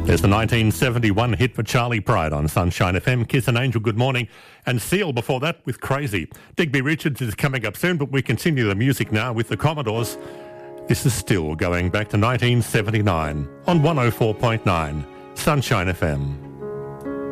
There's the 1971 hit for Charlie Pride on Sunshine FM, Kiss and Angel, good morning. And Seal before that with Crazy. Digby Richards is coming up soon, but we continue the music now with the Commodores. This is still going back to 1979 on 104.9 Sunshine FM.